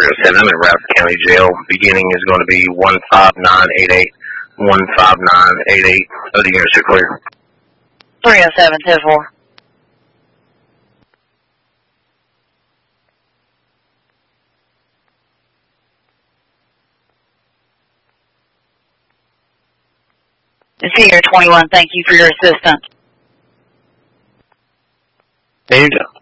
307. I'm in Radford County Jail. Beginning is going to be 15988. 15988. Other units are clear. 307, 10-4. Senior 21, thank you for your assistance. Anytime.